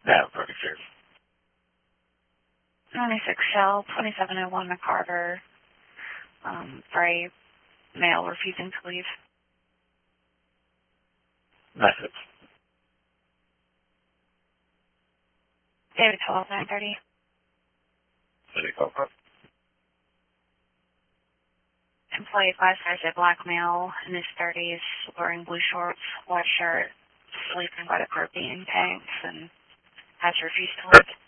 Yeah, pretty sure. 96 Shell, 2701 McCarter. Gray, male, refusing to leave. Message. David 12, 930. City Coco. Employee 5 black male in his 30s, wearing blue shorts, white shirt, sleeping by the propane tanks, and has refused to leave.